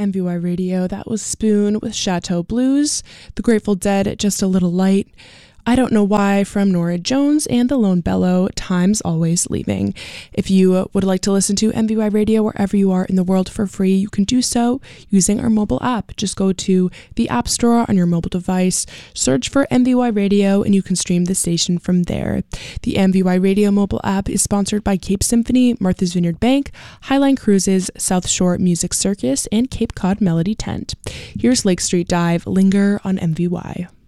MVY Radio. That was Spoon with Chateau Blues, The Grateful Dead, Just a Little Light, I Don't Know Why from Norah Jones, and The Lone Bellow, Time's Always Leaving. If you would like to listen to MVY Radio wherever you are in the world for free, you can do so using our mobile app. Just go to the App Store on your mobile device, search for MVY Radio, and you can stream the station from there. The MVY Radio mobile app is sponsored by Cape Symphony, Martha's Vineyard Bank, Highline Cruises, South Shore Music Circus, and Cape Cod Melody Tent. Here's Lake Street Dive, Linger on MVY.